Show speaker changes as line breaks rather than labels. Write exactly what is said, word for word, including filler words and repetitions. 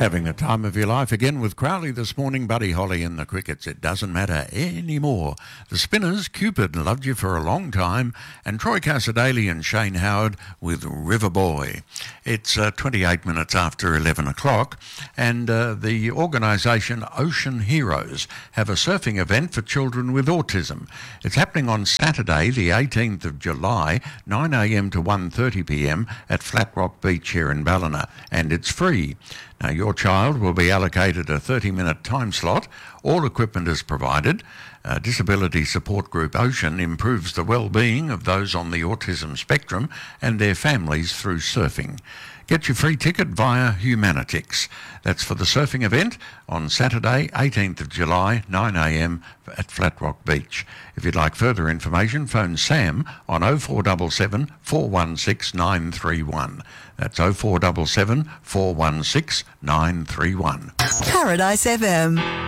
Having the time of your life again with Crowley this morning, Buddy Holly and the Crickets. It doesn't matter anymore. The Spinners, Cupid, loved you for a long time, and Troy Casadale and Shane Howard with River Boy. It's uh, twenty-eight minutes after eleven o'clock, and uh, the organisation Ocean Heroes have a surfing event for children with autism. It's happening on Saturday, the eighteenth of July, nine a m to one thirty p m at Flat Rock Beach here in Ballina, and it's free. Now, your child will be allocated a thirty-minute time slot. All equipment is provided. Uh, Disability Support Group Ocean improves the well-being of those on the autism spectrum and their families through surfing. Get your free ticket via Humanitix. That's for the surfing event on Saturday, eighteenth of July, nine a m at Flat Rock Beach. If you'd like further information, phone Sam on oh four seven seven, four one six, nine three one. That's oh four seven seven, four one six, nine three one.
Paradise F M.